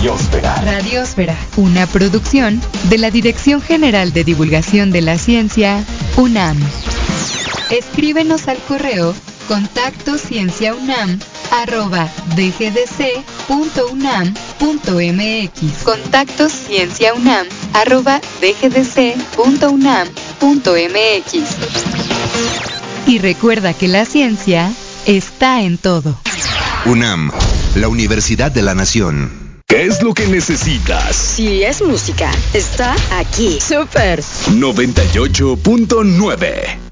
Radiósfera. Radiósfera, una producción de la Dirección General de Divulgación de la Ciencia, UNAM. Escríbenos al correo contactocienciaunam@dgdc.unam.mx. contactocienciaunam@dgdc.unam.mx. Y recuerda que la ciencia está en todo. UNAM, la Universidad de la Nación. ¿Qué es lo que necesitas? Si es música, está aquí. Súper 98.9